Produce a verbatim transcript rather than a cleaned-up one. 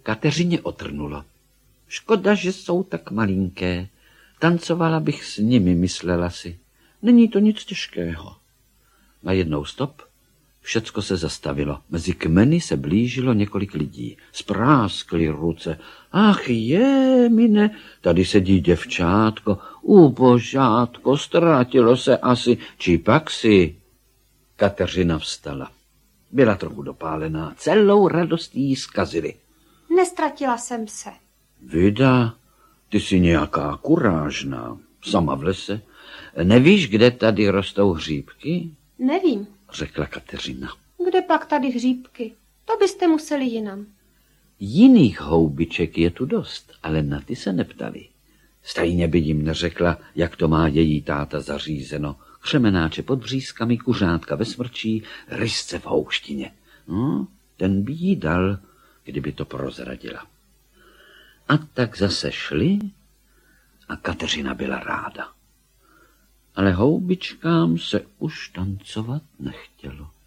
Kateřině otrnulo. Škoda, že jsou tak malinké. Tancovala bych s nimi, myslela si. Není to nic těžkého. Najednou stop. Všecko se zastavilo. Mezi kmeny se blížilo několik lidí. Spráskly ruce. Ach je, mine, tady sedí děvčátko. Ubožátko, ztratilo se asi. Či pak si? Kateřina vstala. Byla trochu dopálená. Celou radost jí zkazili. Nestratila jsem se. Vida, ty jsi nějaká kurážná. Sama v lese. Nevíš, kde tady rostou hříbky? Nevím, řekla Kateřina. Kde pak tady hříbky? To byste museli jinam. Jiných houbiček je tu dost, ale na ty se neptali. Stejně by jim neřekla, jak to má její táta zařízeno. Křemenáče pod břízkami, kuřátka ve smrčí, rysce v houštině. No, ten by jí dal, kdyby to prozradila. A tak zase šli a Kateřina byla ráda. Ale houbičkám se už tancovat nechtělo.